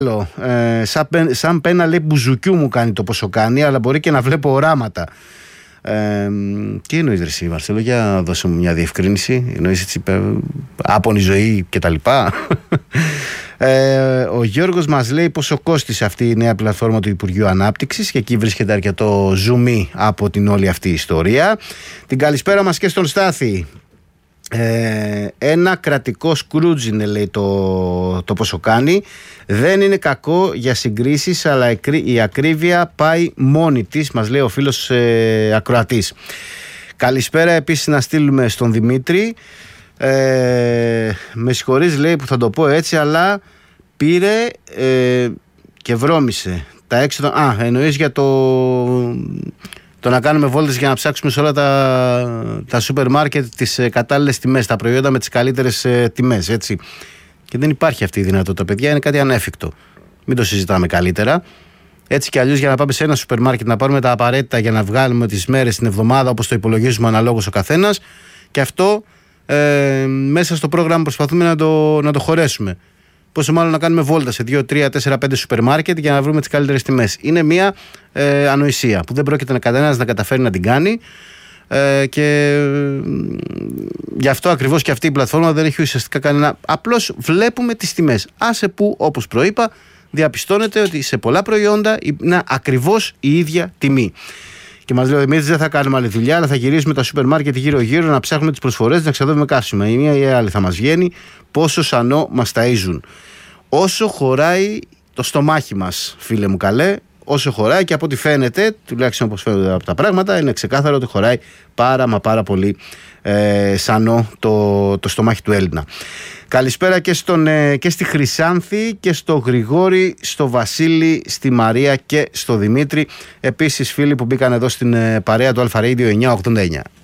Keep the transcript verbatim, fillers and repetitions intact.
Ε, σαν, σαν πένα λέει μπουζουκιού μου κάνει το πόσο κάνει, αλλά μπορεί και να βλέπω οράματα. Ε, τι εννοείς ρε εσύ Μαρσέλο, για δώσε μου μια διευκρίνηση. Εννοείς έτσι άπονη ζωή και τα λοιπά? Ε, ο Γιώργος μας λέει πόσο κόστησε αυτή η νέα πλατφόρμα του Υπουργείου Ανάπτυξης και εκεί βρίσκεται αρκετό zoom από την όλη αυτή η ιστορία. Την καλησπέρα μας και στον Στάθη. Ε, ένα κρατικό σκρούτζινε λέει το, το πόσο κάνει. Δεν είναι κακό για συγκρίσεις, αλλά η ακρίβεια πάει μόνη της, μας λέει ο φίλος ε, ακροατής. Καλησπέρα επίσης να στείλουμε στον Δημήτρη. ε, Με συγχωρείς λέει που θα το πω έτσι, αλλά πήρε ε, και βρώμισε τα έξοδα. Α, εννοείς για το Το να κάνουμε βόλτες για να ψάξουμε σε όλα τα, τα σούπερ μάρκετ τις ε, κατάλληλες τιμές, τα προϊόντα με τις καλύτερες ε, τιμές, έτσι. Και δεν υπάρχει αυτή η δυνατότητα, παιδιά, είναι κάτι ανέφικτο. Μην το συζητάμε καλύτερα. Έτσι κι αλλιώς, για να πάμε σε ένα σούπερ μάρκετ να πάρουμε τα απαραίτητα για να βγάλουμε τις μέρες την εβδομάδα όπως το υπολογίζουμε αναλόγως ο καθένας, και αυτό ε, μέσα στο πρόγραμμα προσπαθούμε να το, να το χωρέσουμε. Πόσο μάλλον να κάνουμε βόλτα σε δύο, τρία, τέσσερα, πέντε σούπερ μάρκετ για να βρούμε τις καλύτερες τιμές. Είναι μια ε, ανοησία που δεν πρόκειται κανένας να καταφέρει να την κάνει, ε, και ε, γι' αυτό ακριβώς και αυτή η πλατφόρμα δεν έχει ουσιαστικά κανένα. Απλώς βλέπουμε τις τιμές. Άσε που, όπως προείπα, διαπιστώνεται ότι σε πολλά προϊόντα είναι ακριβώς η ίδια τιμή. Και μας λέει ο Δημήτρης, δεν θα κάνουμε άλλη δουλειά, αλλά θα γυρίσουμε τα σούπερ μάρκετ γύρω-γύρω να ψάχνουμε τις προσφορές, να ξαδεύουμε καύσιμα. Η μία ή η άλλη θα μας βγαίνει, πόσο σανό μας ταΐζουν. Όσο χωράει το στομάχι μας, φίλε μου καλέ, όσο χωράει, και από ό,τι φαίνεται, τουλάχιστον όπως φαίνονται από τα πράγματα, είναι ξεκάθαρο ότι χωράει πάρα μα πάρα πολύ ε, σανό το, το στομάχι του Έλληνα. Καλησπέρα και, στον, ε, και στη Χρυσάνθη και στο Γρηγόρη, στο Βασίλη, στη Μαρία και στο Δημήτρη. Επίσης φίλοι που μπήκαν εδώ στην ε, παρέα του Αλφα Radio εννιακόσια ογδόντα εννιά.